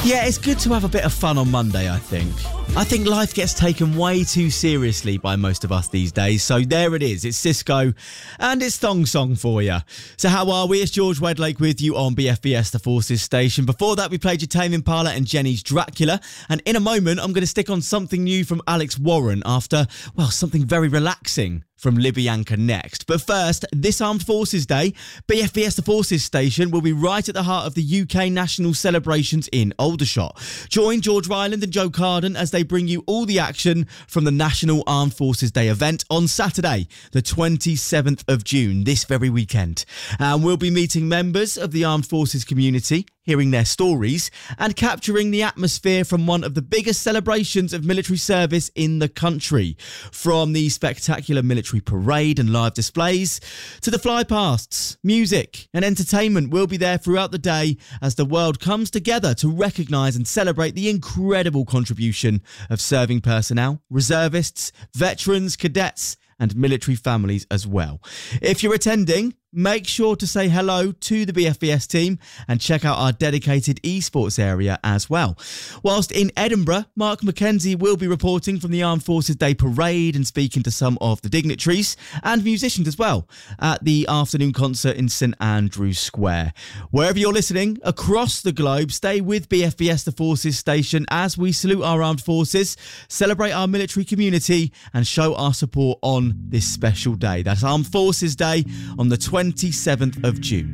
Yeah, it's good to have a bit of fun on Monday, I think. I think life gets taken way too seriously by most of us these days, so there it is. It's Cisco and it's Thong Song for you. So how are we? It's George Wedlake with you on BFBS The Forces station. Before that, we played your Tame Impala and Jenny's Dracula, and in a moment, I'm going to stick on something new from Alex Warren after, well, something very relaxing from Libyanka next. But first, this Armed Forces Day, BFBS The Forces station will be right at the heart of the UK national celebrations in Aldershot. Join George Ryland and Joe Carden as they bring you all the action from the National Armed Forces Day event on Saturday, the 27th of June, this very weekend. And we'll be meeting members of the Armed Forces community, hearing their stories and capturing the atmosphere from one of the biggest celebrations of military service in the country. From the spectacular military parade and live displays to the flypasts, music and entertainment will be there throughout the day as the world comes together to recognise and celebrate the incredible contribution of serving personnel, reservists, veterans, cadets and military families as well. If you're attending, make sure to say hello to the BFBS team and check out our dedicated esports area as well. Whilst in Edinburgh, Mark McKenzie will be reporting from the Armed Forces Day Parade and speaking to some of the dignitaries and musicians as well at the afternoon concert in St Andrew's Square. Wherever you're listening across the globe, stay with BFBS The Forces station as we salute our armed forces, celebrate our military community and show our support on this special day. That's Armed Forces Day on the 27th of June.